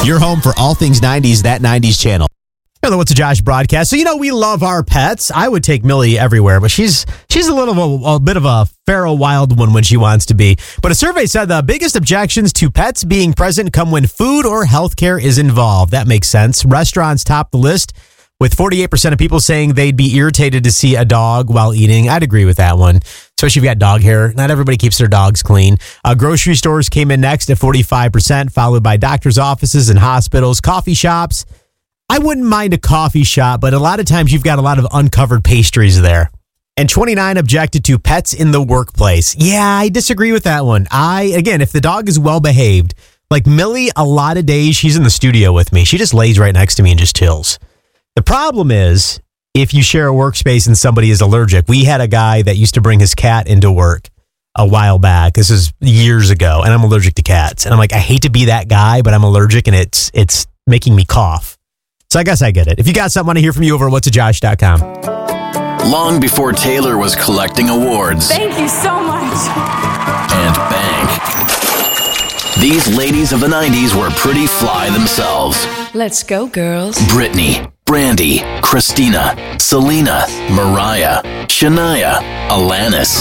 Your home for all things 90s, that 90s channel. Hello, What's a Josh broadcast. So, we love our pets. I would take Millie everywhere, but she's a bit of a feral wild one when she wants to be. But a survey said the biggest objections to pets being present come when food or healthcare is involved. That makes sense. Restaurants top the list, with 48% of people saying they'd be irritated to see a dog while eating. I'd agree with that one, especially if you've got dog hair. Not everybody keeps their dogs clean. Grocery stores came in next at 45%, followed by doctors' offices and hospitals, coffee shops. I wouldn't mind a coffee shop, but a lot of times you've got a lot of uncovered pastries there. And 29 objected to pets in the workplace. Yeah, I disagree with that one. Again, if the dog is well behaved, like Millie, a lot of days she's in the studio with me. She just lays right next to me and just chills. The problem is if you share a workspace and somebody is allergic. We had a guy that used to bring his cat into work a while back. This is years ago, and I'm allergic to cats. And I'm like, I hate to be that guy, but I'm allergic and it's making me cough. So I guess I get it. If you got something, I want to hear from you over at whatsajosh.com. Long before Taylor was collecting awards. Thank you so much. And bank. These ladies of the 90s were pretty fly themselves. Let's go, girls. Britney, Brandy, Christina, Selena, Mariah, Shania, Alanis.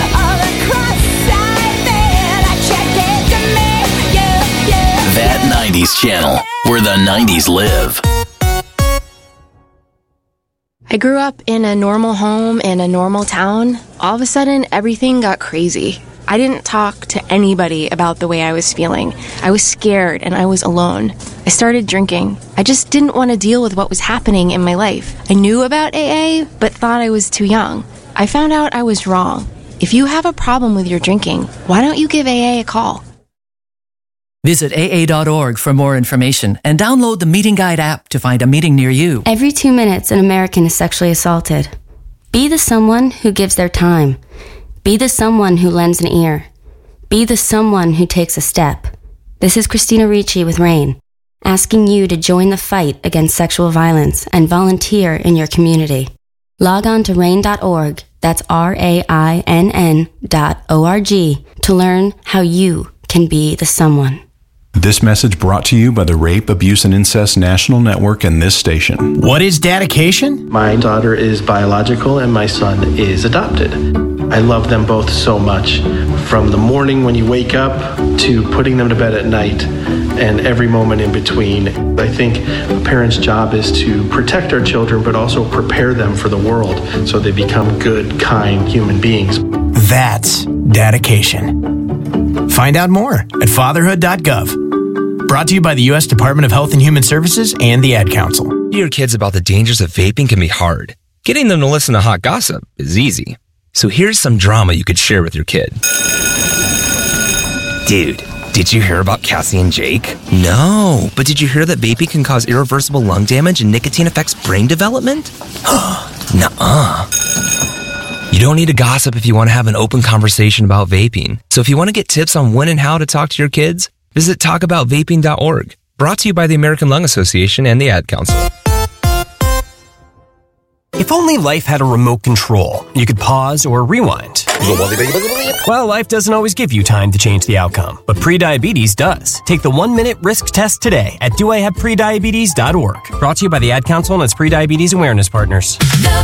That 90s channel, where the 90s live. I grew up in a normal home in a normal town. All of a sudden, everything got crazy. I didn't talk to anybody about the way I was feeling. I was scared and I was alone. I started drinking. I just didn't want to deal with what was happening in my life. I knew about AA, but thought I was too young. I found out I was wrong. If you have a problem with your drinking, why don't you give AA a call? Visit AA.org for more information and download the Meeting Guide app to find a meeting near you. Every 2 minutes, an American is sexually assaulted. Be the someone who gives their time. Be the someone who lends an ear. Be the someone who takes a step. This is Christina Ricci with RAINN, asking you to join the fight against sexual violence and volunteer in your community. Log on to RAINN.org, that's RAINN.org, to learn how you can be the someone. This message brought to you by the Rape, Abuse, and Incest National Network and this station. What is dedication? My daughter is biological and my son is adopted. I love them both so much. From the morning when you wake up to putting them to bed at night and every moment in between. I think a parent's job is to protect our children but also prepare them for the world so they become good, kind human beings. That's dedication. Find out more at fatherhood.gov. Brought to you by the U.S. Department of Health and Human Services and the Ad Council. Your kids about the dangers of vaping can be hard. Getting them to listen to hot gossip is easy. So here's some drama you could share with your kid. Dude, did you hear about Cassie and Jake? No, but did you hear that vaping can cause irreversible lung damage and nicotine affects brain development? Nuh-uh. You don't need to gossip if you want to have an open conversation about vaping. So if you want to get tips on when and how to talk to your kids, visit talkaboutvaping.org. Brought to you by the American Lung Association and the Ad Council. If only life had a remote control, you could pause or rewind. Well, life doesn't always give you time to change the outcome, but prediabetes does. Take the 1-minute risk test today at doihaveprediabetes.org. Brought to you by the Ad Council and its prediabetes awareness partners.